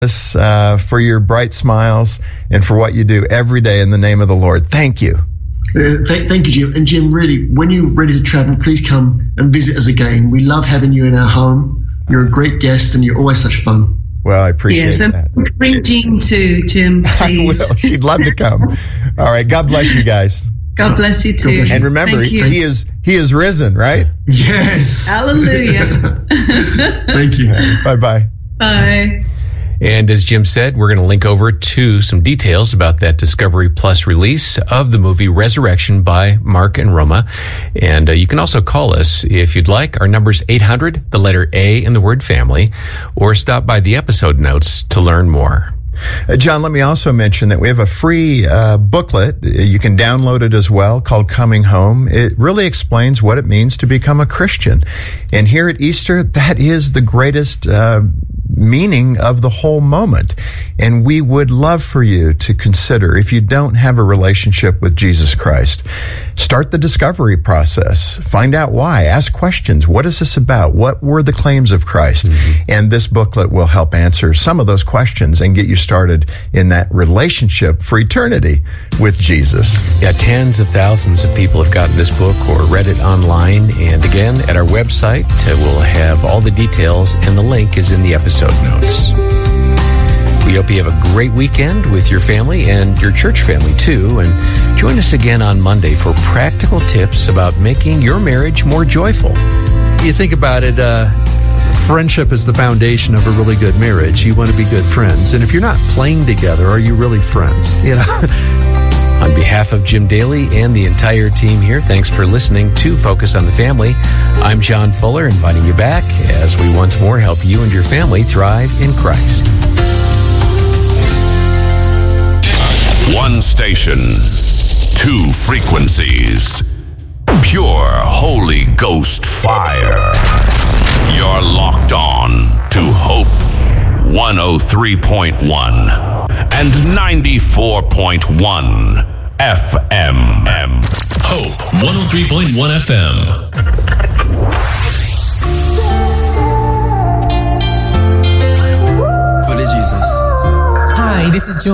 for your bright smiles and for what you do every day in the name of the Lord. Thank you. Thank you, Jim. And Jim, really, when you're ready to travel, please come and visit us again. We love having you in our home. You're a great guest and you're always such fun. Well, I appreciate that. Bring Jean too, Jim, please. I will. She'd love to come. All right. God bless you guys. God bless you too. And remember, he is risen, right? Yes. Hallelujah. Thank you. Bye-bye. Bye. And as Jim said, we're going to link over to some details about that Discovery Plus release of the movie Resurrection by Mark and Roma. And you can also call us if you'd like. Our number's 800, the letter A in the word family, or stop by the episode notes to learn more. John, let me also mention that we have a free booklet. You can download it as well, called Coming Home. It really explains what it means to become a Christian. And here at Easter, that is the greatest meaning of the whole moment. And we would love for you to consider, if you don't have a relationship with Jesus Christ, start the discovery process. Find out why. Ask questions. What is this about? What were the claims of Christ? Mm-hmm. And this booklet will help answer some of those questions and get you started in that relationship for eternity with Jesus. Yeah, tens of thousands of people have gotten this book or read it online. And again, at our website, we'll have all the details, and the link is in the episode notes. We hope you have a great weekend with your family and your church family too. And join us again on Monday for practical tips about making your marriage more joyful. You think about it, friendship is the foundation of a really good marriage. You want to be good friends. And if you're not playing together, are you really friends? You know? On behalf of Jim Daly and the entire team here, thanks for listening to Focus on the Family. I'm John Fuller, inviting you back as we once more help you and your family thrive in Christ. One station, two frequencies, pure Holy Ghost fire. You're locked on to Hope 103.1 and 94.1 FM. Hope 103.1 FM. Hi, this is Joy.